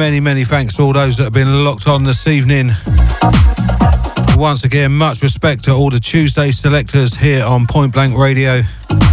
many thanks to all those that have been locked on this evening. Once again, much respect to all the Tuesday selectors here on Point Blank Radio.